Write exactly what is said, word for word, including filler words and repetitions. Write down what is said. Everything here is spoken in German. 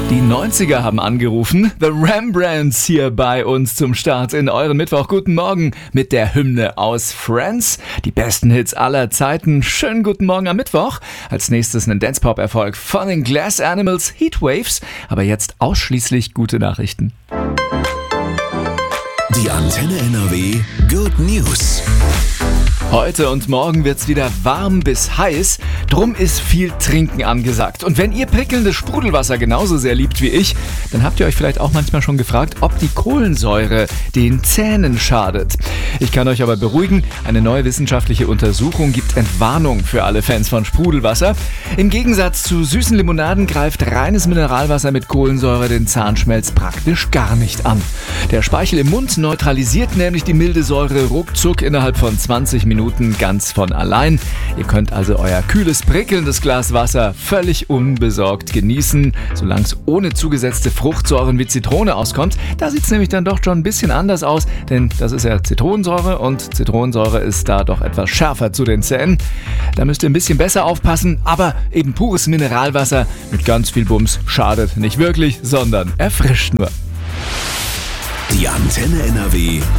Die neunziger haben angerufen. The Rembrandts hier bei uns zum Start in euren Mittwoch. Guten Morgen mit der Hymne aus Friends. Die besten Hits aller Zeiten. Schönen guten Morgen am Mittwoch. Als nächstes ein Dance-Pop-Erfolg von den Glass Animals, Heatwaves. Aber jetzt ausschließlich gute Nachrichten. Die Antenne N R W Good News. Heute und morgen wird's wieder warm bis heiß, drum ist viel Trinken angesagt. Und wenn ihr prickelndes Sprudelwasser genauso sehr liebt wie ich, dann habt ihr euch vielleicht auch manchmal schon gefragt, ob die Kohlensäure den Zähnen schadet. Ich kann euch aber beruhigen, eine neue wissenschaftliche Untersuchung gibt Entwarnung für alle Fans von Sprudelwasser. Im Gegensatz zu süßen Limonaden greift reines Mineralwasser mit Kohlensäure den Zahnschmelz praktisch gar nicht an. Der Speichel im Mund neutralisiert nämlich die milde Säure ruckzuck innerhalb von zwanzig Minuten ganz von allein. Ihr könnt also euer kühles, prickelndes Glas Wasser völlig unbesorgt genießen, solange es ohne zugesetzte Fruchtsäuren wie Zitrone auskommt. Da sieht es nämlich dann doch schon ein bisschen anders aus, denn das ist ja Zitronensäure und Zitronensäure ist da doch etwas schärfer zu den Zähnen. Da müsst ihr ein bisschen besser aufpassen, aber eben pures Mineralwasser mit ganz viel Bums schadet nicht wirklich, sondern erfrischt nur. Die Antenne N R W